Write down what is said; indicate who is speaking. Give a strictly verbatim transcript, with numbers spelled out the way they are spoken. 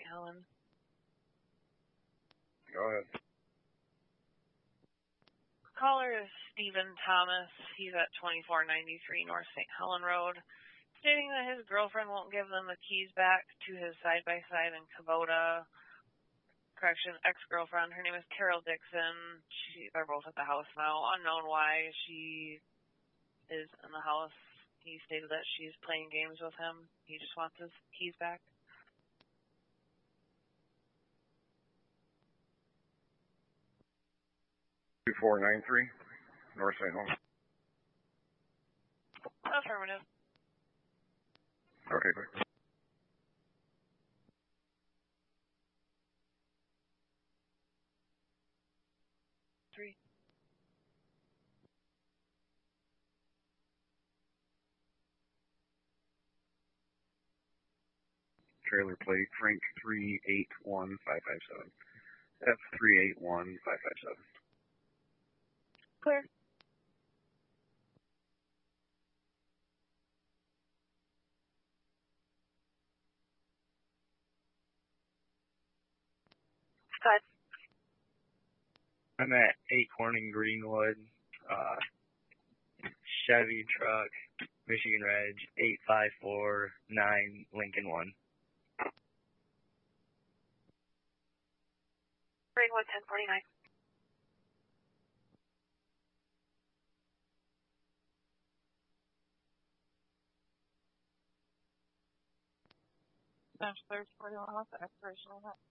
Speaker 1: Helen.
Speaker 2: Go ahead.
Speaker 1: Caller is Stephen Thomas. He's at twenty-four ninety-three North Saint Helen Road, stating that his girlfriend won't give them the keys back to his side-by-side in Kubota. Correction, ex-girlfriend. Her name is Carol Dixon. She, they're both at the house now. Unknown why she is in the house. He stated that she's playing games with him. He just wants his keys back.
Speaker 2: two four nine three North Saint Helen.
Speaker 1: Affirmative.
Speaker 2: Okay, good.
Speaker 1: Three.
Speaker 2: Trailer plate Frank three eight one five five seven. F three eight one five five seven.
Speaker 1: Clear. Good.
Speaker 3: I'm at eight Corning Greenwood, uh, Chevy truck, Michigan Reg, eight five four nine Lincoln one.
Speaker 1: Greenwood ten forty-nine. Dash third forty-one, what's the expiration on that?